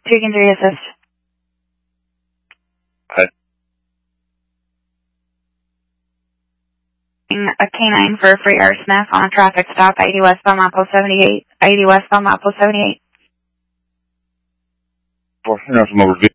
2-3 assist. Hi. A canine for free arsonist on a traffic stop, 80 West Belmont Post 78. 80 West Belmont Post 78. 4 from over